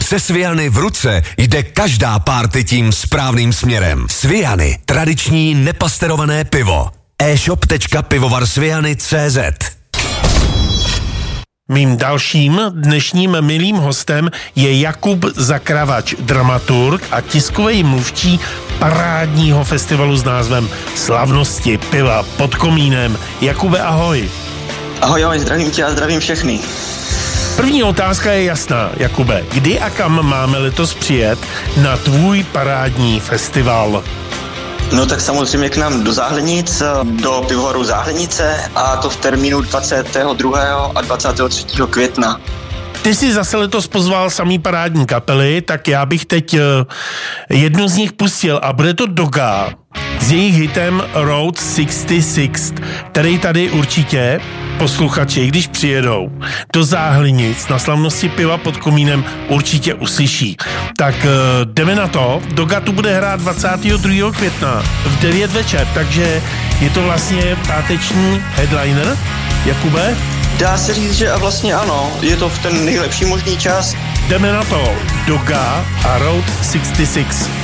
Se Sviany v ruce jde každá party tím správným směrem. Sviany, tradiční nepasterované pivo. e-shop.pivovarsviany.cz. Mým dalším dnešním milým hostem je Jakub Zakravač, dramaturg a tiskový mluvčí parádního festivalu s názvem Slavnosti piva pod komínem. Jakube, ahoj. Ahoj, zdravím tě a zdravím všechny. První otázka je jasná, Jakube. Kdy a kam máme letos přijet na tvůj parádní festival? No tak samozřejmě k nám do Záhlenic, do pivovaru Záhlenice, a to v termínu 22. a 23. května. Ty jsi zase letos pozval samý parádní kapely, tak já bych teď jednu z nich pustil a bude to Doga s jejich hitem Route 66, který tady určitě posluchači, když přijedou do Záhlenic na slavnosti piva pod komínem, určitě uslyší. Tak jdeme na to. Doga tu bude hrát 22. května v 9 večer, takže je to vlastně páteční headliner. Jakube? Dá se říct, že a vlastně ano, je to v ten nejlepší možný čas. Jdeme na to. Doga a Route 66.